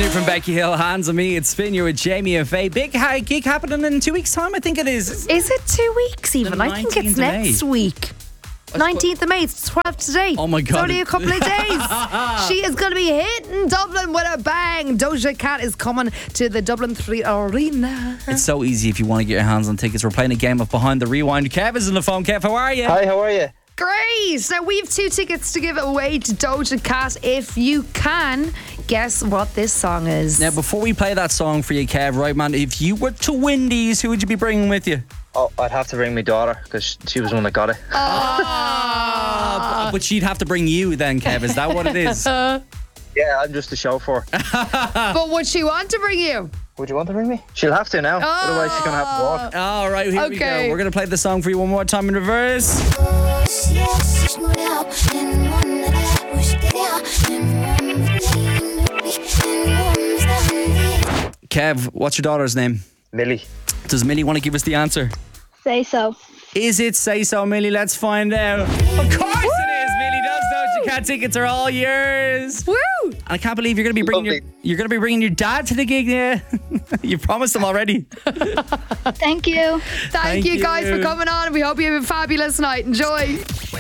new from Becky Hill, Hands on Me. It's Spin You with Jamie and Faye. Big gig happening in 2 weeks' time, I think it is. Is it 2 weeks even? The I think 19th it's of May. next week. 19th of May, it's 12th today. Oh my God. It's only a couple of days. She is going to be hitting Dublin with a bang. Doja Cat is coming to the Dublin 3 Arena. It's so easy if you want to get your hands on tickets. We're playing a game of Behind the Rewind. Kev is on the phone. Kev, how are you? Hi, how are you? Great. Now, we have 2 tickets to give away to Doja Cat. If you can, guess what this song is. Now, before we play that song for you, Kev, right, man, if you were to win these, who would you be bringing with you? Oh, I'd have to bring my daughter because she was the one that got it. But she'd have to bring you then, Kev. Is that what it is? Yeah, I'm just a chauffeur. But would she want to bring you? Would you want to bring me? She'll have to now. Otherwise, she's going to have to walk. All right, here we Okay. go. We're going to play the song for you one more time in reverse. Kev, what's your daughter's name? Millie. Does Millie want to give us the answer? Say so. Is it Say So, Millie? Let's find out. Of course it is, Millie. Those Doja Cat tickets are all yours. Woo! I can't believe you're going to be bringing your dad to the gig. Yeah, you promised him already. Thank you. Thank you guys for coming on. We hope you have a fabulous night. Enjoy.